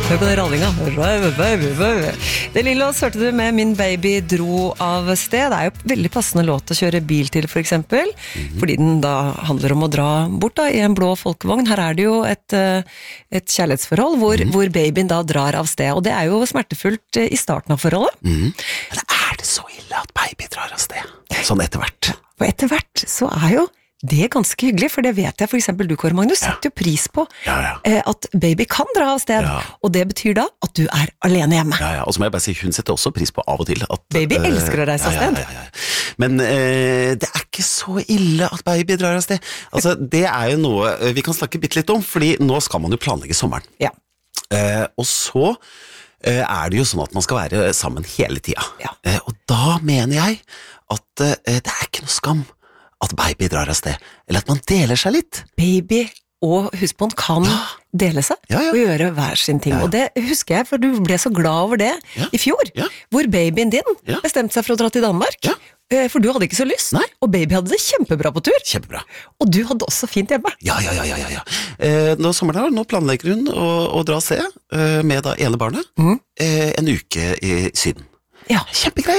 Hør på den rallinga. Det lille oss hørte du med Min baby dro av sted. Det jo veldig passende låt å kjøre bil til, for eksempel. Fordi den da handler om å dra bort da, i en blå folkevogn. Her det jo et kjærlighetsforhold hvor babyen da drar av sted. Og det jo smertefullt i starten av forholdet. Men det så ille at baby drar av sted? Sånn etter hvert. Og etter hvert så jo det ganske hyggelig, for det vet jeg for eksempel du, Kåre Magnus, setter jo pris på at baby kan dra av sted, og det betyr da at du alene hjemme. Og så må jeg bare si, hun setter også pris på av og til at baby elsker å reise av sted. Men det ikke så ille at baby drar av sted. Altså, det jo noe vi kan snakke bitte litt om, fordi nå skal man jo planlegge sommeren. Ja. Og så det jo sånn at man skal være sammen hele tiden. Og da mener jeg at det ikke noe skam at baby drar av sted, eller at man deler seg litt. Baby og husbånd kan dele seg og gjøre hver sin ting. Og det husker jeg, for du ble så glad over det i fjor, hvor babyen din bestemte seg for å dra til Danmark. For du hadde ikke så lyst, og baby hadde det kjempebra på tur. Kjempebra. Og du hadde også fint hjemme. Ja. Nå sommeren nå planlegger hun å dra av sted med da ene barnet en uke i Syden. Ja. Kjempegreier.